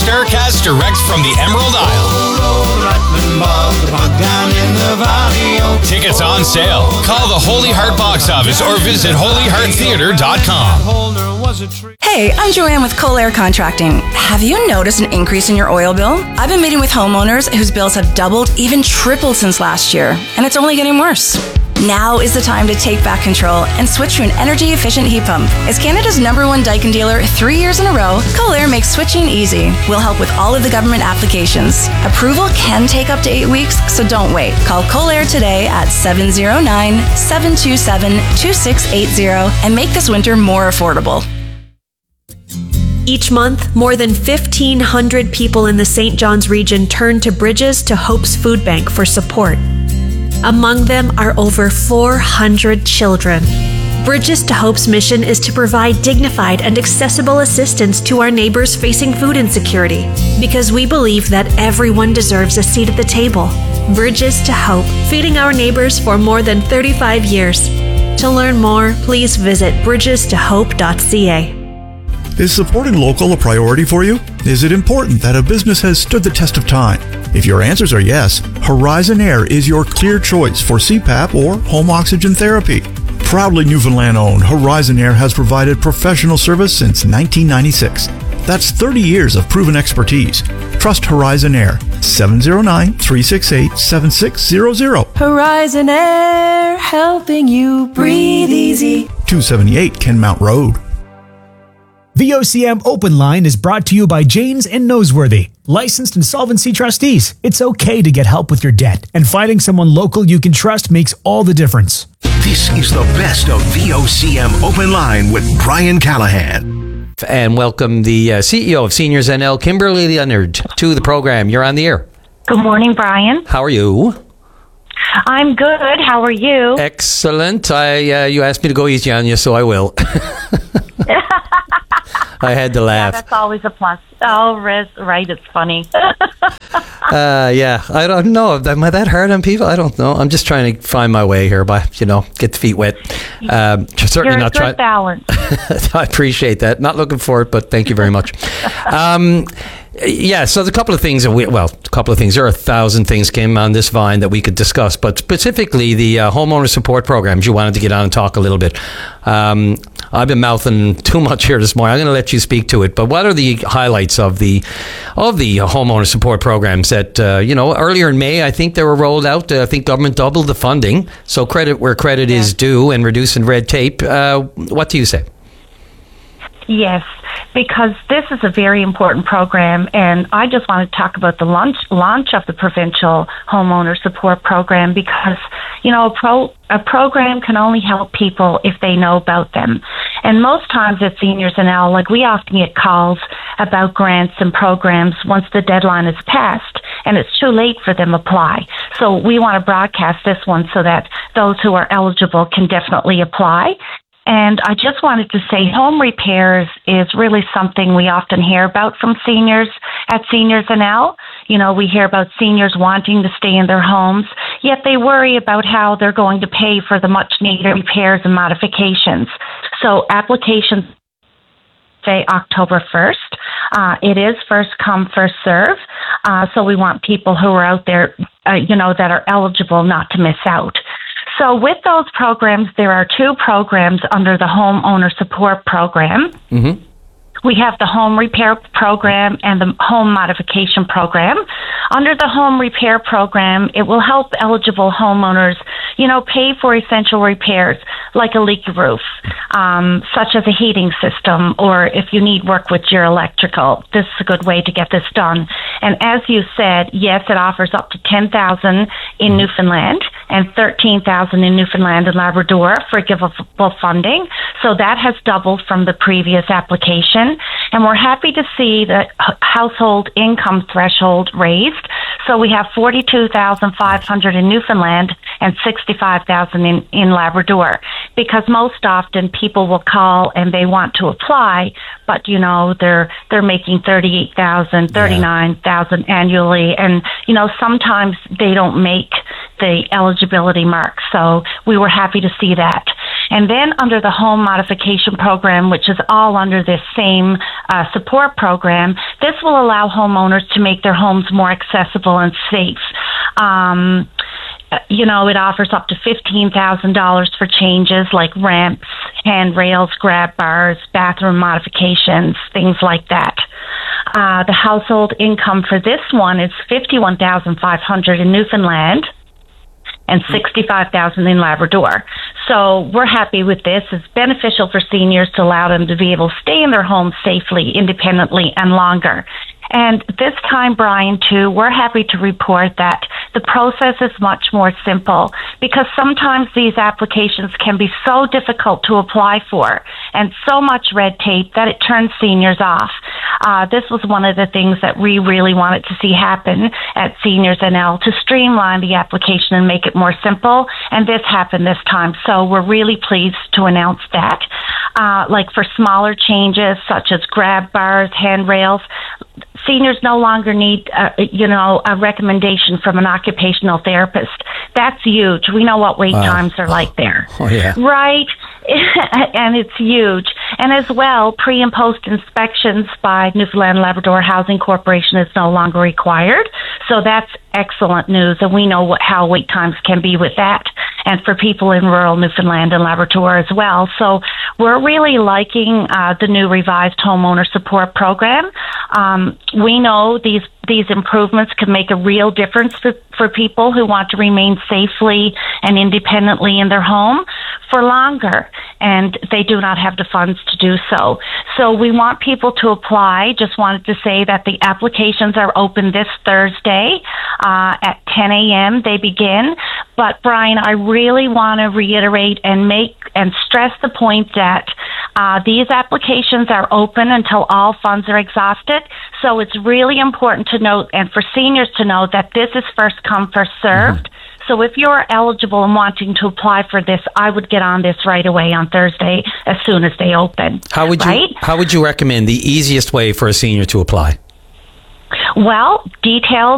StarCast direct from the Emerald Isle. Tickets on sale. Call the Holy Heart box office or visit holyhearttheater.com. Hey, I'm Joanne with Colair Contracting. Have you noticed an increase in your oil bill? I've been meeting with homeowners whose bills have doubled, even tripled since last year, and it's only getting worse. Now is the time to take back control and switch to an energy-efficient heat pump. As Canada's #1 Daikin dealer 3 years in a row, Colair makes switching easy. We'll help with all of the government applications. Approval can take up to 8 weeks, so don't wait. Call Colair today at 709-727-2680 and make this winter more affordable. Each month, more than 1,500 people in the St. John's region turn to Bridges to Hope's Food Bank for support. Among them are over 400 children. Bridges to Hope's mission is to provide dignified and accessible assistance to our neighbors facing food insecurity, because we believe that everyone deserves a seat at the table. Bridges to Hope, feeding our neighbors for more than 35 years. To learn more, please visit bridgestohope.ca. Is supporting local a priority for you? Is it important that a business has stood the test of time? If your answers are yes, Horizon Air is your clear choice for CPAP or home oxygen therapy. Proudly Newfoundland-owned, Horizon Air has provided professional service since 1996. That's 30 years of proven expertise. Trust Horizon Air. 709-368-7600. Horizon Air, helping you breathe easy. 278 Kenmount Road. The OCM Open Line is brought to you by Janes and Noseworthy, licensed insolvency trustees. It's okay to get help with your debt, and finding someone local you can trust makes all the difference. This is the best of the OCM Open Line with Brian Callahan. And welcome the CEO of Seniors NL, Kimberly Leonard, to the program. You're on the air. Good morning, Brian. How are you? I'm good. How are you? Excellent. You asked me to go easy on you, so I will. I had to laugh. Yeah, that's always a plus. Oh, right. It's funny. Yeah, I don't know. Am I that hard on people? I don't know. I'm just trying to find my way here by, get the feet wet. Certainly You're not a good balance. I appreciate that. Not looking for it, but thank you very much. Yeah, so a couple of things. There are 1,000 things came on this Vine that we could discuss, but specifically the homeowner support programs. You wanted to get on and talk a little bit. I've been mouthing too much here this morning. I'm going to let you speak to it. But what are the highlights of the homeowner support programs that earlier in May? I think they were rolled out. I think government doubled the funding. So credit where credit is due and reducing red tape. What do you say? Yes, because this is a very important program, and I just want to talk about the launch of the provincial homeowner support program, because a program can only help people if they know about them. And most times at Seniors NL, we often get calls about grants and programs once the deadline is passed and it's too late for them to apply. So we want to broadcast this one so that those who are eligible can definitely apply. And I just wanted to say home repairs is really something we often hear about from seniors at Seniors NL. We hear about seniors wanting to stay in their homes, yet they worry about how they're going to pay for the much-needed repairs and modifications. So applications say October 1st. It is first come, first serve. So we want people who are out there, that are eligible not to miss out. So with those programs, there are 2 programs under the homeowner support program. Mm-hmm. We have the home repair program and the home modification program. Under the home repair program, it will help eligible homeowners, pay for essential repairs like a leaky roof, such as a heating system, or if you need work with your electrical. This is a good way to get this done. And as you said, yes, it offers up to $10,000 in Newfoundland and $13,000 in Newfoundland and Labrador for givable funding. So that has doubled from the previous application. And we're happy to see the household income threshold raised. So we have $42,500 in Newfoundland and $65,000 in Labrador, because most often people will call and they want to apply, but they're making $38,000, $39,000 annually, and sometimes they don't make the eligibility mark. So we were happy to see that. And then under the home modification program, which is all under this same support program, this will allow homeowners to make their homes more accessible and safe. It offers up to $15,000 for changes like ramps, handrails, grab bars, bathroom modifications, things like that. The household income for this one is $51,500 in Newfoundland and $65,000 in Labrador. So we're happy with this. It's beneficial for seniors to allow them to be able to stay in their homes safely, independently, and longer. And this time, Brian, too, we're happy to report that the process is much more simple because sometimes these applications can be so difficult to apply for and so much red tape that it turns seniors off. This was one of the things that we really wanted to see happen at Seniors NL, to streamline the application and make it more simple, and this happened this time. So we're really pleased to announce that. Like for smaller changes such as grab bars, handrails, seniors no longer need, a recommendation from an occupational therapist. That's huge. We know what wait times are like there. Oh, yeah. Right? And it's huge. And as well, pre- and post-inspections by Newfoundland Labrador Housing Corporation is no longer required. So that's excellent news. And we know how wait times can be with that, and for people in rural Newfoundland and Labrador as well. So we're really liking the new revised homeowner support program. We know these improvements can make a real difference for people who want to remain safely and independently in their home for longer, and they do not have the funds to do so. So we want people to apply. Just wanted to say that the applications are open this Thursday at 10 a.m. They begin. But, Brian, I really want to reiterate and stress the point that these applications are open until all funds are exhausted. So it's really important to note, and for seniors to know, that this is first come, first served. Mm-hmm. So if you're eligible and wanting to apply for this, I would get on this right away on Thursday as soon as they open. How would you recommend the easiest way for a senior to apply? Well, details